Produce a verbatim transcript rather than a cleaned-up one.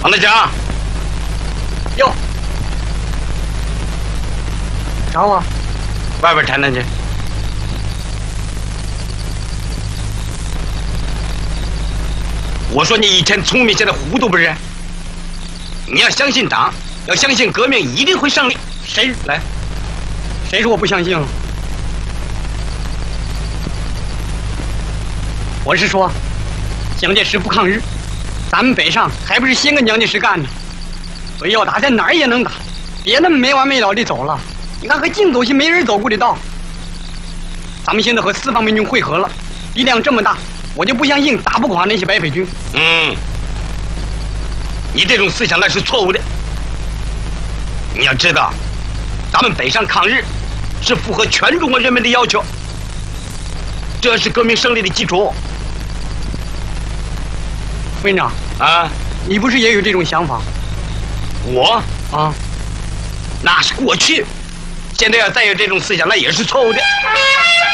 王队长， 哟，找我？ 外边谈谈去。我说你以前聪明，现在糊涂不是？你要相信党，要相信革命一定会胜利。 谁来？ 谁说我不相信了？我是说，蒋介石不抗日，咱们北上还不是先跟蒋介石干呢？所以要打，在哪儿也能打，别那么没完没了的走了。你看，和净走些没人走过的道。咱们现在和四方面军会合了，力量这么大，我就不相信打不垮那些白匪军。 嗯，你这种思想那是错误的。你要知道，咱们北上抗日是符合全中国人民的要求，这是革命胜利的基础。 副营长啊， 你不是也有这种想法？ 我啊， 那是过去，现在要再有这种思想，那也是错误的。